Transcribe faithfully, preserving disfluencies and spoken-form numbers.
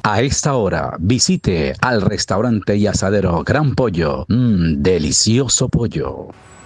A esta hora, visite al restaurante y asadero Gran Pollo. Mmm, delicioso pollo.